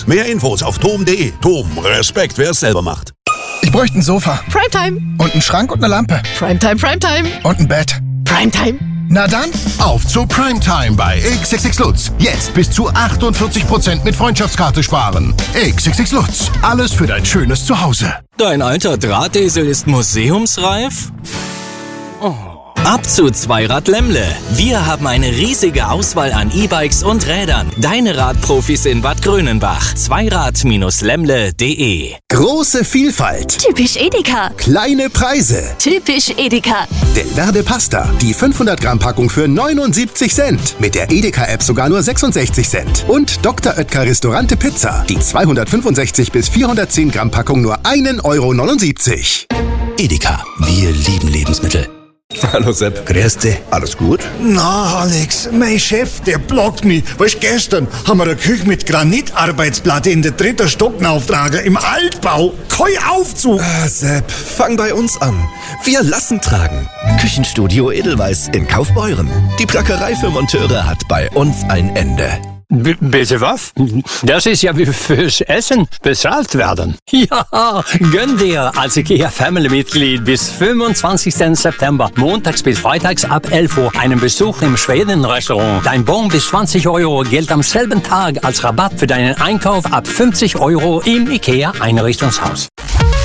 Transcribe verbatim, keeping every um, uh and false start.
Mehr Infos auf tom punkt de. Tom, Respekt, wer es selber macht. Ich bräuchte ein Sofa. Primetime. Und einen Schrank und eine Lampe. Primetime, Primetime. Und ein Bett. Primetime. Na dann, auf zu Primetime bei X X X Lutz. Jetzt bis zu achtundvierzig Prozent mit Freundschaftskarte sparen. X X X Lutz. Alles für dein schönes Zuhause. Dein alter Drahtesel ist museumsreif? Oh. Ab zu Zweirad Lemmle. Wir haben eine riesige Auswahl an E-Bikes und Rädern. Deine Radprofis in Bad Grönenbach. Zweirad Lemmle punkt de. Große Vielfalt. Typisch Edeka. Kleine Preise. Typisch Edeka. Del Verde Pasta. Die fünfhundert Gramm Packung für neunundsiebzig Cent. Mit der Edeka-App sogar nur sechsundsechzig Cent. Und Doktor Oetker Restaurante Pizza. Die zweihundertfünfundsechzig bis vierhundertzehn Gramm Packung nur ein Euro neunundsiebzig. Edeka. Wir lieben Lebensmittel. Hallo Sepp. Grüß dich. Alles gut? Na, Alex, mein Chef, der blockt mich. Weißt, gestern haben wir eine Küche mit Granitarbeitsplatte in der dritten Stock auftragen, im Altbau. Kein Aufzug. Ah, Sepp, fang bei uns an. Wir lassen tragen. Küchenstudio Edelweiss in Kaufbeuren. Die Plackerei für Monteure hat bei uns ein Ende. B- bitte was? Das ist ja wie fürs Essen bezahlt werden. Ja, gönn dir als IKEA-Family-Mitglied bis fünfundzwanzigsten September, montags bis freitags ab elf Uhr, einen Besuch im Schweden-Restaurant. Dein Bon bis zwanzig Euro gilt am selben Tag als Rabatt für deinen Einkauf ab fünfzig Euro im IKEA-Einrichtungshaus.